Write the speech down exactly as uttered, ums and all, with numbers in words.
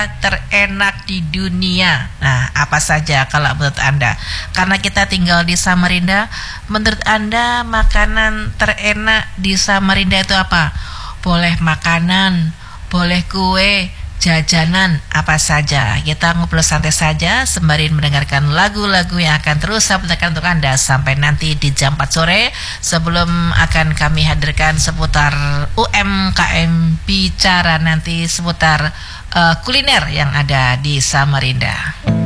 terenak di dunia. Nah, apa saja kalau menurut Anda? Karena kita tinggal di Samarinda, menurut Anda makanan terenak di Samarinda itu apa? Boleh makanan, boleh kue, jajanan, apa saja. Kita ngobrol santai saja sembari mendengarkan lagu-lagu yang akan terus saya putarkan untuk Anda sampai nanti di jam empat sore, sebelum akan kami hadirkan seputar U M K M Bicara nanti seputar uh, kuliner yang ada di Samarinda.